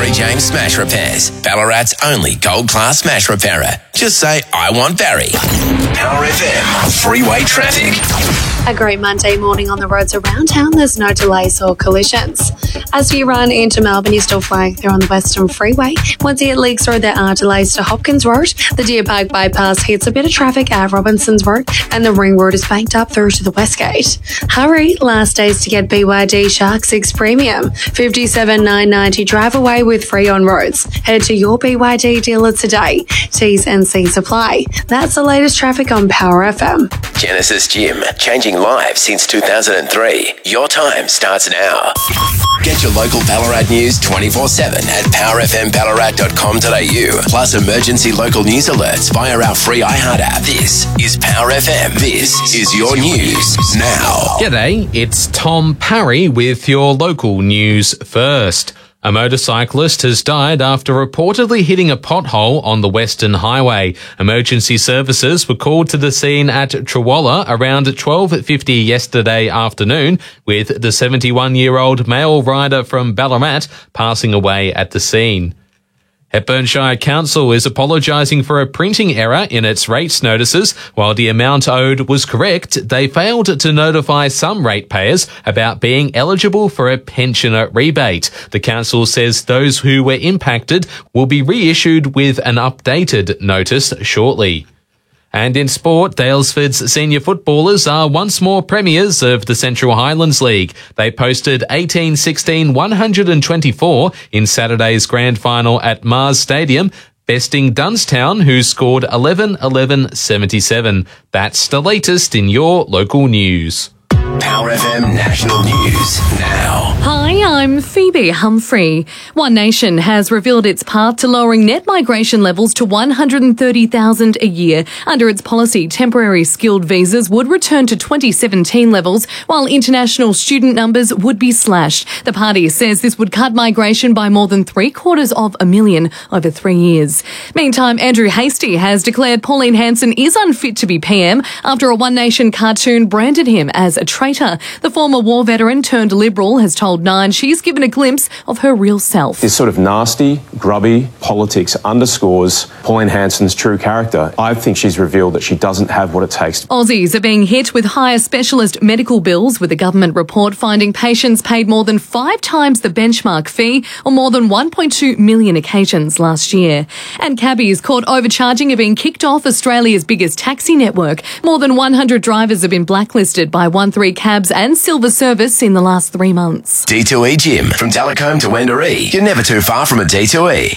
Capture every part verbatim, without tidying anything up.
Barry James Smash Repairs, Ballarat's only gold-class smash repairer. Just say, I want Barry. Power F M, freeway traffic. A great Monday morning on the roads around town. There's no delays or collisions. As you run into Melbourne, you're still flying through on the Western Freeway. Once you hit Leaks Road, there are delays to Hopkins Road. The Deer Park bypass hits a bit of traffic at Robinson's Road, and the Ring Road is banked up through to the Westgate. Hurry, last days to get B Y D Shark six Premium. fifty-seven nine ninety drive away with free on roads. Head to your B Y D dealer today. T's and C's apply. That's the latest traffic on Power F M. Genesis Gym, changing lives since two thousand three. Your time starts now. Get your local Ballarat news twenty-four seven at power f m ballarat dot com dot a u. Plus emergency local news alerts via our free iHeart app. This is Power F M. This is your news now. G'day, it's Tom Parry with your local news first. A motorcyclist has died after reportedly hitting a pothole on the Western Highway. Emergency services were called to the scene at Trawalla around twelve fifty yesterday afternoon, with the seventy-one-year-old male rider from Ballarat passing away at the scene. Hepburn Shire Council is apologising for a printing error in its rates notices. While the amount owed was correct, they failed to notify some ratepayers about being eligible for a pensioner rebate. The council says those who were impacted will be reissued with an updated notice shortly. And in sport, Daylesford's senior footballers are once more premiers of the Central Highlands League. They posted eighteen sixteen one twenty-four in Saturday's grand final at Mars Stadium, besting Dunstown, who scored eleven eleven seventy-seven. That's the latest in your local news. Power F M National News now. Hi, I'm Phoebe Humphrey. One Nation has revealed its path to lowering net migration levels to one hundred thirty thousand a year. Under its policy, temporary skilled visas would return to twenty seventeen levels, while international student numbers would be slashed. The party says this would cut migration by more than three quarters of a million over three years. Meantime, Andrew Hastie has declared Pauline Hanson is unfit to be P M after a One Nation cartoon branded him as a traitor. The former war veteran turned Liberal has told Nine she's given a glimpse of her real self. This sort of nasty, grubby politics underscores Pauline Hanson's true character. I think she's revealed that she doesn't have what it takes. Aussies are being hit with higher specialist medical bills, with a government report finding patients paid more than five times the benchmark fee on more than one point two million occasions last year. And cabbies caught overcharging are being kicked off Australia's biggest taxi network. More than one hundred drivers have been blacklisted by one three Cabs and Silver Service in the last three months. D two E Gym, from Talcombe to Wendouree. You're never too far from a D two E.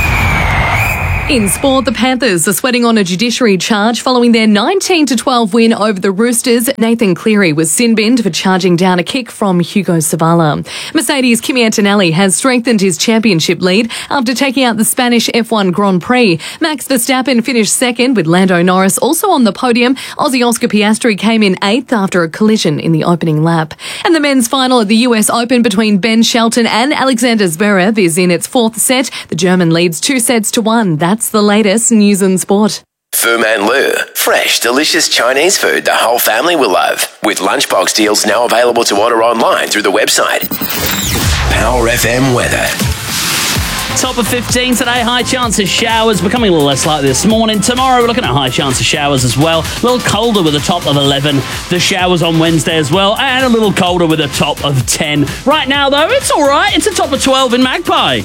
In sport, the Panthers are sweating on a judiciary charge following their nineteen to twelve win over the Roosters. Nathan Cleary was sin-binned for charging down a kick from Hugo Savala. Mercedes' Kimi Antonelli has strengthened his championship lead after taking out the Spanish F one Grand Prix. Max Verstappen finished second, with Lando Norris also on the podium. Aussie Oscar Piastri came in eighth after a collision in the opening lap. And the men's final at the U S Open between Ben Shelton and Alexander Zverev is in its fourth set. The German leads two sets to one. That's the latest news and sport. Fu Man Lu, fresh, delicious Chinese food the whole family will love. With lunchbox deals now available to order online through the website. Power F M weather. Top of fifteen today, high chance of showers, becoming a little less likely this morning. Tomorrow we're looking at high chance of showers as well. A little colder with a top of eleven. The showers on Wednesday as well, and a little colder with a top of ten. Right now though, it's alright. It's a top of twelve in Magpie.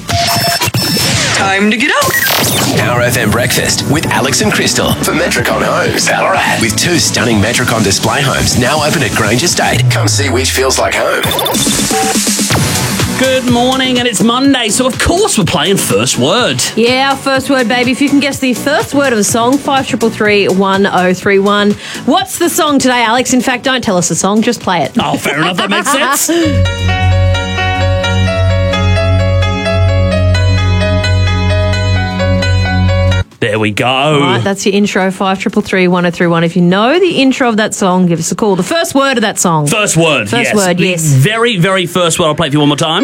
Time to get up. Power F M Breakfast with Alex and Crystal for Metricon Homes, Ballarat. With two stunning Metricon display homes now open at Grange Estate. Come see which feels like home. Good morning, and it's Monday, so of course we're playing First Word. Yeah, our first word, baby. If you can guess the first word of the song, five triple three one oh three one. What's the song today, Alex? In fact, don't tell us the song, just play it. Oh, fair enough, that makes sense. There we go. All right, that's your intro, five triple three one oh three one. If you know the intro of that song, give us a call. The first word of that song. First word, First yes. word, The yes. very, very first word. I'll play it for you one more time.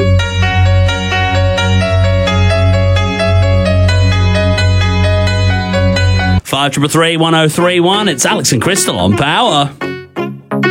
Five triple three one oh three one. It's Alex and Crystal on Power.